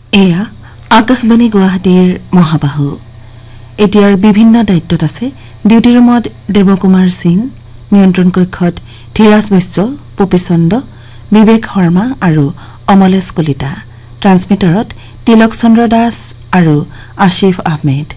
এয়া আকাশবাণী গুৱাহাটীৰ মহাবাহু এতিয়াৰ বিভিন্ন দায়িত্বত আছে ডিউটি ৰুমত দেৱকুমাৰ সিং নিয়ন্ত্ৰণ কক্ষত ধীৰাজ বৈশ্য পপিচন্দ বিবেক শৰ্মা আৰু অমলেশ কলিতা ট্ৰান্সমিটাৰত তিলক চন্দ্ৰ দাস আৰু আশিফ আহমেদ